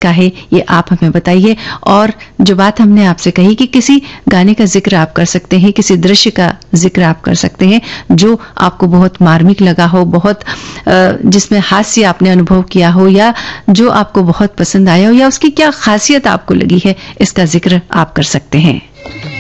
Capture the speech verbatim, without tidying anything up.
का है ये आप हमें बताइए। और जो बात हमने आपसे कही कि किसी गाने का जिक्र आप कर सकते हैं, किसी दृश्य का जिक्र आप कर सकते हैं जो आपको बहुत मार्मिक लगा हो, बहुत जिसमें हास्य आपने अनुभव किया हो, या जो आपको बहुत पसंद आया हो, या उसकी क्या खासियत आपको लगी है, इसका जिक्र आप कर सकते हैं।